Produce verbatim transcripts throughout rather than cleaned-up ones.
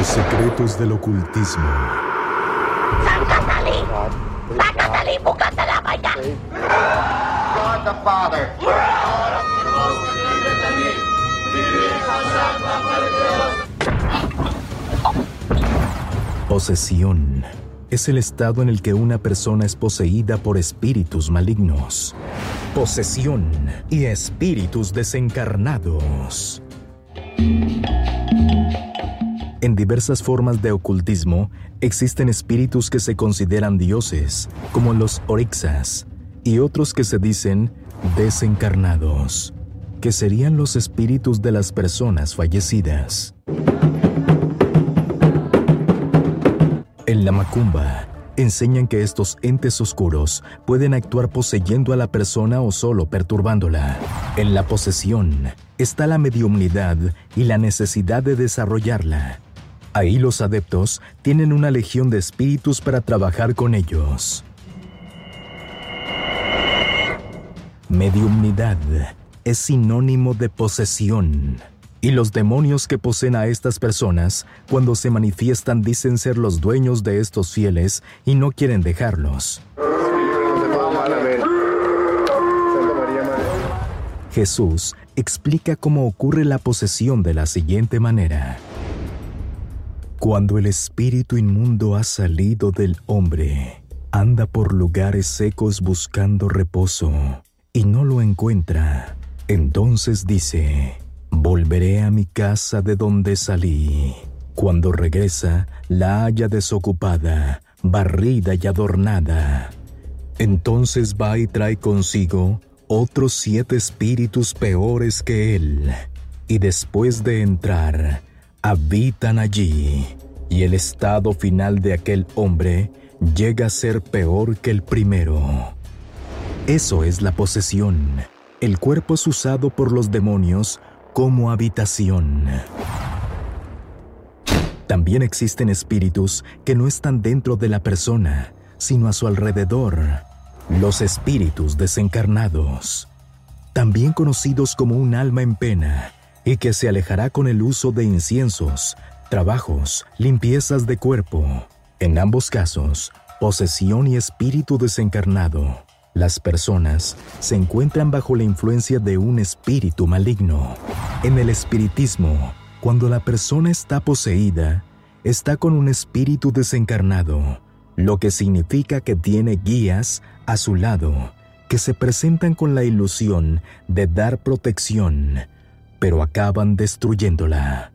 Los secretos del ocultismo. God the Father. Posesión es el estado en el que una persona es poseída por espíritus malignos. Posesión y espíritus desencarnados. En diversas formas de ocultismo existen espíritus que se consideran dioses, como los orixas, y otros que se dicen desencarnados, que serían los espíritus de las personas fallecidas. En la macumba, enseñan que estos entes oscuros pueden actuar poseyendo a la persona o solo perturbándola. En la posesión está la mediumnidad y la necesidad de desarrollarla. Ahí los adeptos tienen una legión de espíritus para trabajar con ellos. Mediumnidad es sinónimo de posesión. Y los demonios que poseen a estas personas, cuando se manifiestan, dicen ser los dueños de estos fieles y no quieren dejarlos. Jesús explica cómo ocurre la posesión de la siguiente manera. Cuando el espíritu inmundo ha salido del hombre, anda por lugares secos buscando reposo y no lo encuentra. Entonces dice: volveré a mi casa de donde salí. Cuando regresa, la halla desocupada, barrida y adornada. Entonces va y trae consigo otros siete espíritus peores que él, y después de entrar, habitan allí, y el estado final de aquel hombre llega a ser peor que el primero. Eso es la posesión. El cuerpo es usado por los demonios como habitación. También existen espíritus que no están dentro de la persona, sino a su alrededor. Los espíritus desencarnados, también conocidos como un alma en pena, y que se alejará con el uso de inciensos, trabajos, limpiezas de cuerpo. En ambos casos, posesión y espíritu desencarnado, las personas se encuentran bajo la influencia de un espíritu maligno. En el espiritismo, cuando la persona está poseída, está con un espíritu desencarnado, lo que significa que tiene guías a su lado, que se presentan con la ilusión de dar protección, pero acaban destruyéndola.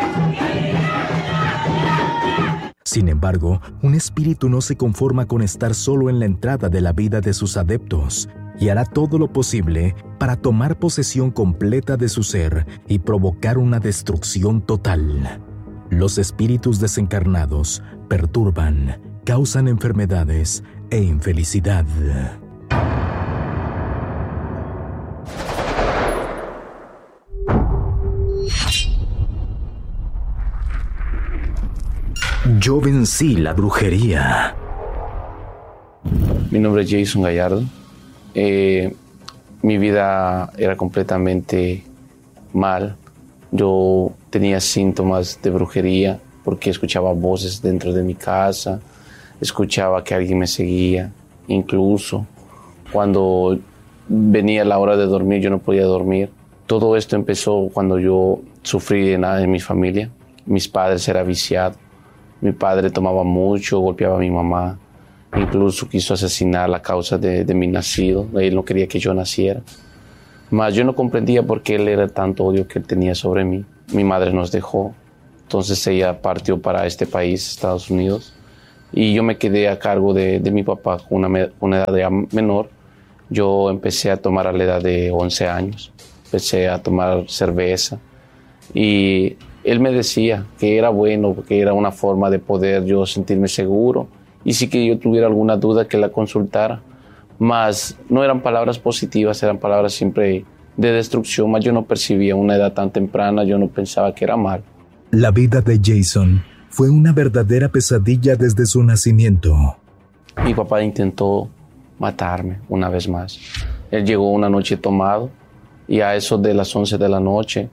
Sin embargo, un espíritu no se conforma con estar solo en la entrada de la vida de sus adeptos y hará todo lo posible para tomar posesión completa de su ser y provocar una destrucción total. Los espíritus desencarnados perturban, causan enfermedades e infelicidad. Yo vencí la brujería. Mi nombre es Jason Gallardo. Eh, mi vida era completamente mal. Yo tenía síntomas de brujería porque escuchaba voces dentro de mi casa, escuchaba que alguien me seguía. Incluso cuando venía la hora de dormir, yo no podía dormir. Todo esto empezó cuando yo sufrí en, en mi familia. Mis padres eran viciados. Mi padre tomaba mucho, golpeaba a mi mamá. Incluso quiso asesinar la causa de, de mi nacido. Él no quería que yo naciera. Mas yo no comprendía por qué él era tanto odio que él tenía sobre mí. Mi madre nos dejó. Entonces ella partió para este país, Estados Unidos. Y yo me quedé a cargo de, de mi papá con una, una edad de menor. Yo empecé a tomar a la edad de once años. Empecé a tomar cerveza. Y él me decía que era bueno, que era una forma de poder yo sentirme seguro. Y si que yo tuviera alguna duda, que la consultara. Mas no eran palabras positivas, eran palabras siempre de destrucción. Mas yo no percibía una edad tan temprana, yo no pensaba que era mal. La vida de Jason fue una verdadera pesadilla desde su nacimiento. Mi papá intentó matarme una vez más. Él llegó una noche tomado y a eso de las once de la noche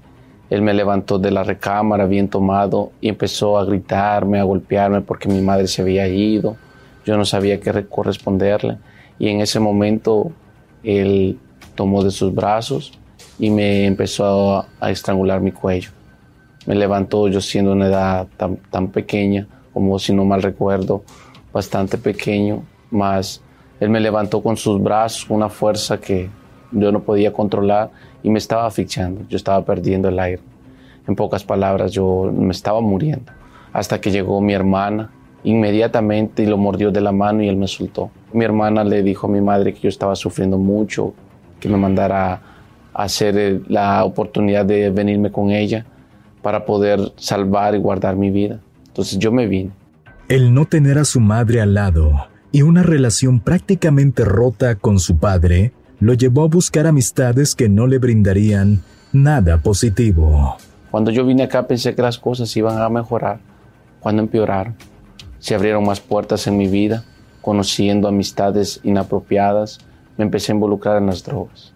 Él me levantó de la recámara bien tomado y empezó a gritarme, a golpearme porque mi madre se había ido. Yo no sabía qué corresponderle. Y en ese momento él tomó de sus brazos y me empezó a, a estrangular mi cuello. Me levantó yo siendo una edad tan, tan pequeña, como si no mal recuerdo, bastante pequeño, más él me levantó con sus brazos, con una fuerza que yo no podía controlar y me estaba asfixiando, yo estaba perdiendo el aire. En pocas palabras, yo me estaba muriendo, hasta que llegó mi hermana inmediatamente y lo mordió de la mano y él me soltó. Mi hermana le dijo a mi madre que yo estaba sufriendo mucho, que me mandara a hacer la oportunidad de venirme con ella para poder salvar y guardar mi vida. Entonces yo me vine. El no tener a su madre al lado y una relación prácticamente rota con su padre lo llevó a buscar amistades que no le brindarían nada positivo. Cuando yo vine acá pensé que las cosas iban a mejorar. Cuando empeoraron, se abrieron más puertas en mi vida, conociendo amistades inapropiadas, me empecé a involucrar en las drogas.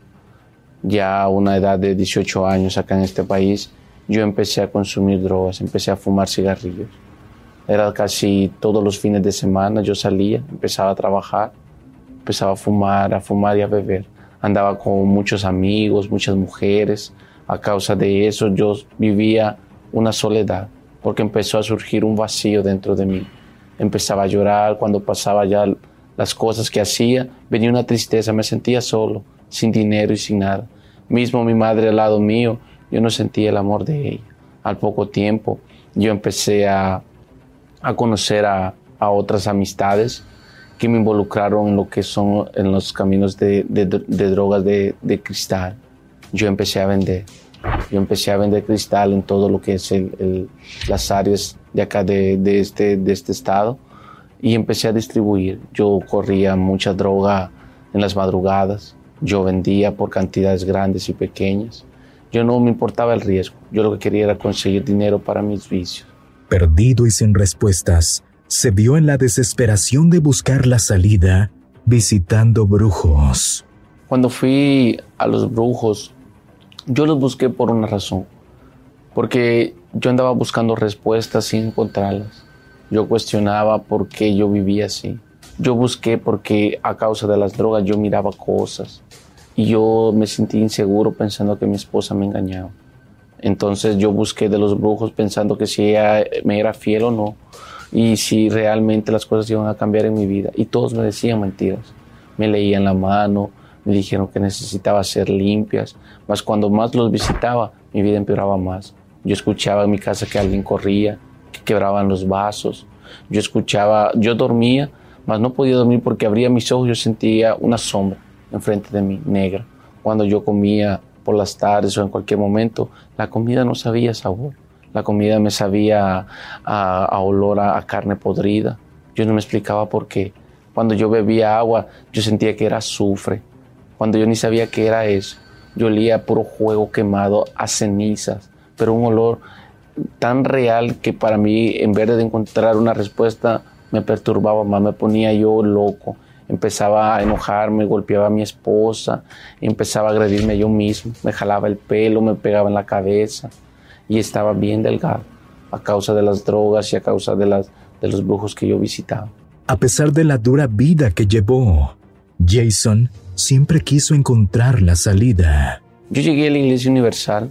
Ya a una edad de dieciocho años acá en este país, yo empecé a consumir drogas, empecé a fumar cigarrillos. Era casi todos los fines de semana, yo salía, empezaba a trabajar, empezaba a fumar, a fumar y a beber. Andaba con muchos amigos, muchas mujeres. A causa de eso yo vivía una soledad, porque empezó a surgir un vacío dentro de mí. Empezaba a llorar cuando pasaba ya las cosas que hacía, venía una tristeza, me sentía solo, sin dinero y sin nada. Mismo mi madre al lado mío, yo no sentía el amor de ella. Al poco tiempo yo empecé a, a conocer a, a otras amistades que me involucraron en lo que son en los caminos de, de, de drogas de, de cristal. Yo empecé a vender. Yo empecé a vender cristal en todo lo que es el, el, las áreas de acá de, de, este, de este estado y empecé a distribuir. Yo corría mucha droga en las madrugadas. Yo vendía por cantidades grandes y pequeñas. Yo no me importaba el riesgo. Yo lo que quería era conseguir dinero para mis vicios. Perdido y sin respuestas, se vio en la desesperación de buscar la salida visitando brujos. Cuando fui a los brujos, yo los busqué por una razón. Porque yo andaba buscando respuestas sin encontrarlas. Yo cuestionaba por qué yo vivía así. Yo busqué porque a causa de las drogas yo miraba cosas. Y yo me sentí inseguro pensando que mi esposa me engañaba. Entonces yo busqué de los brujos pensando que si ella me era fiel o no. Y si realmente las cosas iban a cambiar en mi vida. Y todos me decían mentiras. Me leían la mano, me dijeron que necesitaba ser limpias. Mas cuando más los visitaba, mi vida empeoraba más. Yo escuchaba en mi casa que alguien corría, que quebraban los vasos. Yo escuchaba, yo dormía, mas no podía dormir porque abría mis ojos y yo sentía una sombra enfrente de mí, negra. Cuando yo comía por las tardes o en cualquier momento, la comida no sabía sabor. La comida me sabía a, a olor a, a carne podrida. Yo no me explicaba por qué. Cuando yo bebía agua, yo sentía que era azufre. Cuando yo ni sabía qué era eso, yo olía a puro fuego quemado, a cenizas, pero un olor tan real que para mí, en vez de encontrar una respuesta, me perturbaba más, me ponía yo loco. Empezaba a enojarme, golpeaba a mi esposa, empezaba a agredirme yo mismo, me jalaba el pelo, me pegaba en la cabeza y estaba bien delgado a causa de las drogas y a causa de, las, de los brujos que yo visitaba. A pesar de la dura vida que llevó, Jason siempre quiso encontrar la salida. Yo llegué a la Iglesia Universal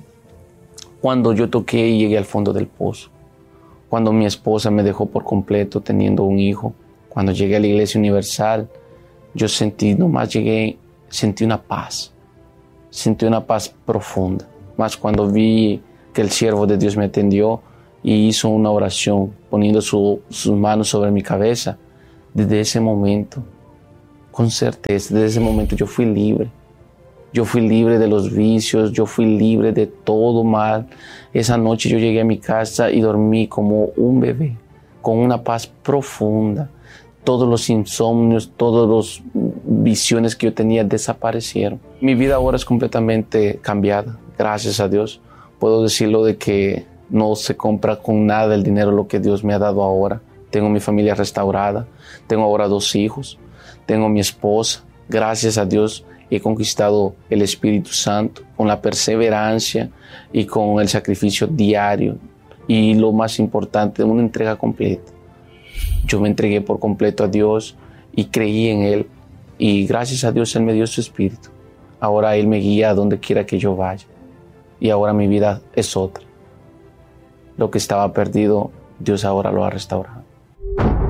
cuando yo toqué y llegué al fondo del pozo, cuando mi esposa me dejó por completo teniendo un hijo. Cuando llegué a la Iglesia Universal, yo sentí, nomás llegué, sentí una paz, sentí una paz profunda. Más cuando vi que el siervo de Dios me atendió y hizo una oración poniendo su, sus manos sobre mi cabeza, desde ese momento, con certeza, desde ese momento yo fui libre. Yo fui libre de los vicios, yo fui libre de todo mal. Esa noche yo llegué a mi casa y dormí como un bebé, con una paz profunda. Todos los insomnios, todas las visiones que yo tenía desaparecieron. Mi vida ahora es completamente cambiada, gracias a Dios. Puedo decirlo de que no se compra con nada el dinero lo que Dios me ha dado ahora. Tengo mi familia restaurada, tengo ahora dos hijos, tengo mi esposa. Gracias a Dios he conquistado el Espíritu Santo con la perseverancia y con el sacrificio diario. Y lo más importante, una entrega completa. Yo me entregué por completo a Dios y creí en Él. Y gracias a Dios Él me dio su Espíritu. Ahora Él me guía a donde quiera que yo vaya. Y ahora mi vida es otra. Lo que estaba perdido, Dios ahora lo ha restaurado.